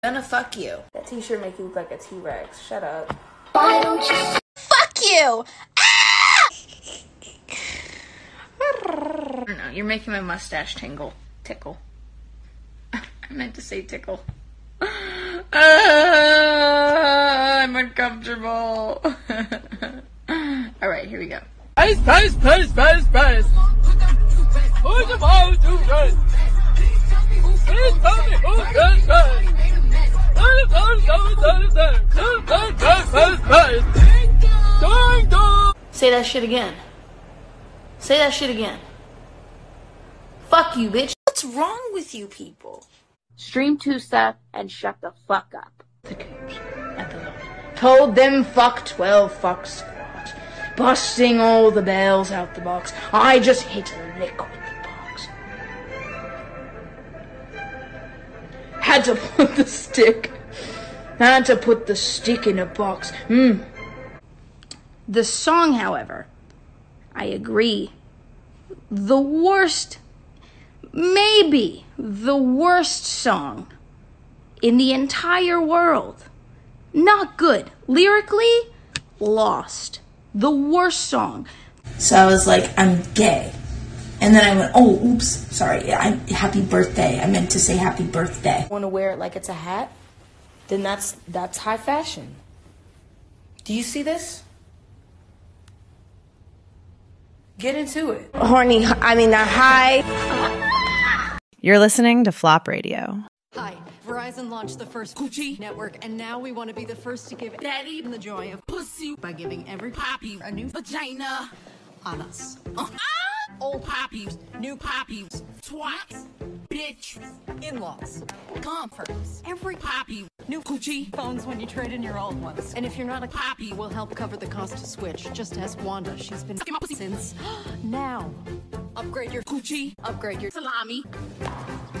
Gonna fuck you. That t-shirt make you look like a T-Rex. Shut up. Why don't you fuck you? No, you're making my mustache tickle. I meant to say tickle. I'm uncomfortable. Alright, here we go. Pace. Who's about to run? Please tell me who does that? Say that shit again. Say that shit again. Fuck you, bitch. What's wrong with you people? Stream Tusa and shut the fuck up. The tubes at the load. Told them fuck 12 fuck squad. Busting all the bells out the box. I just hit a lick with the box. Had to put the stick in a box. The song, however, I agree. The worst, maybe the worst song in the entire world. Not good. Lyrically, lost. The worst song. So I was like, I'm gay. And then I went, oh, oops, sorry, happy birthday. I meant to say happy birthday. Want to wear it like it's a hat? Then that's high fashion. Do you see this? Get into it. High. You're listening to Flop Radio. Hi, Verizon launched the first Gucci network, and now we want to be the first to give daddy the joy of pussy by giving every poppy a new vagina on us. Old poppies, new poppies, twats, bitch, in-laws, comforts, every poppy, new Gucci phones when you trade in your old ones. And if you're not a poppy, we'll help cover the cost to switch. Just ask Wanda, she's been fucking my pussy since now. Upgrade your Gucci, upgrade your salami.